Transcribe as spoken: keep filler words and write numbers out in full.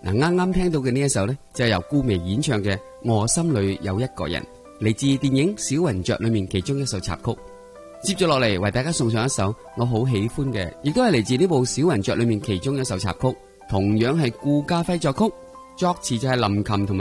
嗱，啱啱聽到嘅呢一首呢，就係由顧媚演唱嘅《我心裏有一個人》，嚟自電影《小雲雀》裏面其中一首插曲。接住落嚟為大家送上一首我好喜歡嘅，亦都係嚟自呢部《小雲雀》裏面其中一首插曲，同樣係顧嘉輝作曲，作詞就係林琴同埋